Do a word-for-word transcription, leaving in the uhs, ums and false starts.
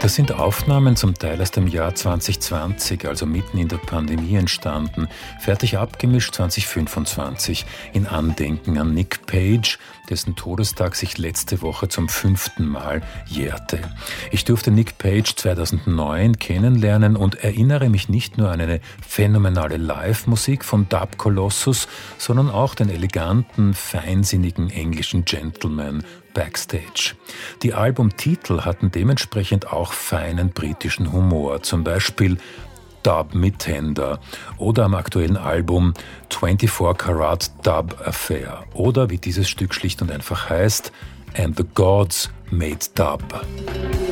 Das sind Aufnahmen zum Teil aus dem Jahr zwanzig zwanzig, also mitten in der Pandemie entstanden, fertig abgemischt zwanzig fünfundzwanzig, in Andenken an Nick Page, dessen Todestag sich letzte Woche zum fünften Mal jährte. Ich durfte Nick Page zweitausendneun kennenlernen und erinnere mich nicht nur an eine phänomenale Live-Musik von Dub Colossus, sondern auch den eleganten, feinsinnigen englischen Gentleman Backstage. Die Albumtitel hatten dementsprechend auch feinen britischen Humor, zum Beispiel Dub Mitender oder am aktuellen Album vierundzwanzig Karat Dub Affair oder wie dieses Stück schlicht und einfach heißt, And the Gods Made Dub.